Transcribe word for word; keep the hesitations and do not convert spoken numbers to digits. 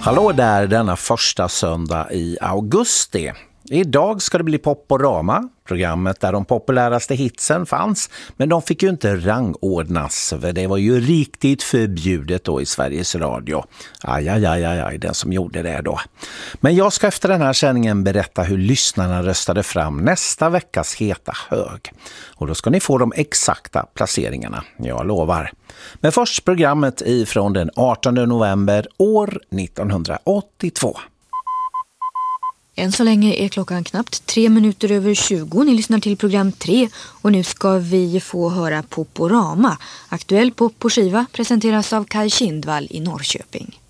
Hallå där denna första söndag i augusti. Idag ska det bli Poporama, programmet där de populäraste hitsen fanns, men de fick ju inte rangordnas, för det var ju riktigt förbjudet då i Sveriges Radio. Aj, aj, aj, aj, aj, den som gjorde det då. Men jag ska efter den här sändningen berätta hur lyssnarna röstade fram nästa veckas heta hög. Och då ska ni få de exakta placeringarna, jag lovar. Men först programmet ifrån den artonde november år nittonhundraåttiotvå. Än så länge är klockan knappt tre minuter över tjugo. Ni lyssnar till program tre och nu ska vi få höra Poporama. Aktuell pop på skiva presenteras av Kaj Kindvall i Norrköping.